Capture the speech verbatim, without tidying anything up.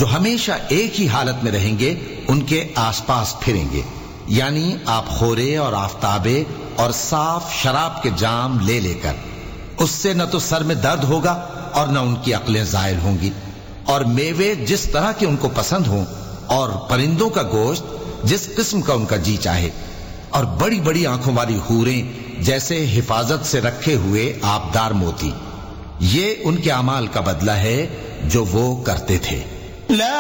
जो हमेशा एक ही हालत में रहेंगे उनके आसपास फिरेंगे, यानी आप खोरे और आफताबे और साफ शराब के जाम ले लेकर। उससे न तो सर में दर्द होगा और न उनकी अक्लें जायल होंगी, और मेवे जिस तरह के उनको पसंद हों, और परिंदों का गोश्त जिस किस्म का उनका जी चाहे, और बड़ी बड़ी आंखों वाली हूरें जैसे हिफाजत से रखे हुए आबदार मोती। ये उनके अमाल का बदला है जो वो करते थे।